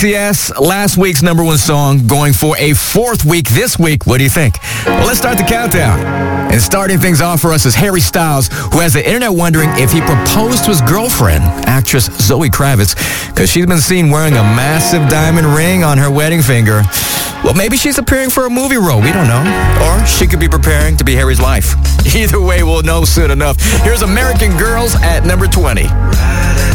Yes, last week's number one song going for a fourth week this week. What do you think? Well, let's start the countdown. And starting things off for us is Harry Styles, who has the internet wondering if he proposed to his girlfriend, actress Zoe Kravitz, because she's been seen wearing a massive diamond ring on her wedding finger. Well, maybe she's appearing for a movie role. We don't know. Or she could be preparing to be Harry's wife. Either way, we'll know soon enough. Here's American Girls at number 20.